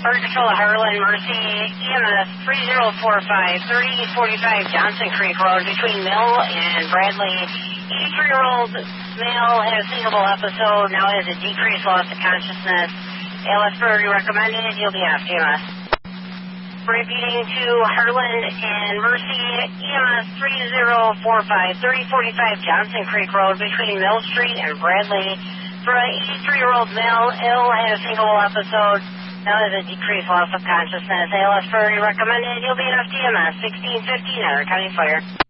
Fire Control of Harlan, Mercy, EMS 3045, 3045 Johnson Creek Road between Mill and Bradley. 83-year-old male had a syncopal episode, now has a decreased loss of consciousness. ALS priority recommended, you'll be off EMS. Repeating to Harlan and Mercy, EMS 3045, 3045 Johnson Creek Road between Mill Street and Bradley. For an 83-year-old male, ill, had a syncopal episode, now has a decreased loss of consciousness. ALS priority recommended, you'll be off EMS 1650 County Fire.